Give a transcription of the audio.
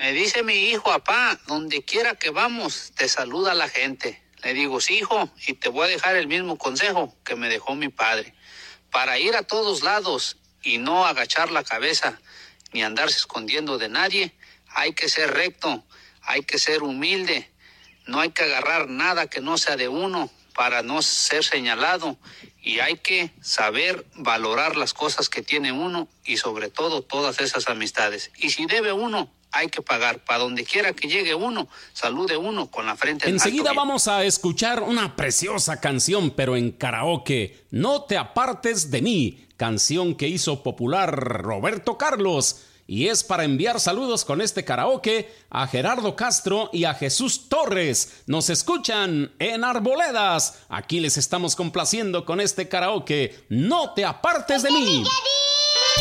Me dice mi hijo, papá, donde quiera que vamos, te saluda la gente. Le digo, sí, hijo, y te voy a dejar el mismo consejo que me dejó mi padre. Para ir a todos lados y no agachar la cabeza ni andarse escondiendo de nadie, hay que ser recto, hay que ser humilde, no hay que agarrar nada que no sea de uno para no ser señalado, y hay que saber valorar las cosas que tiene uno y sobre todo todas esas amistades. Y si debe uno, hay que pagar. Para donde quiera que llegue uno, salude uno con la frente en alto. Enseguida vamos a escuchar una preciosa canción, pero en karaoke. No te apartes de mí, canción que hizo popular Roberto Carlos. Y es para enviar saludos con este karaoke a Gerardo Castro y a Jesús Torres. Nos escuchan en Arboledas. Aquí les estamos complaciendo con este karaoke. No te apartes de mí.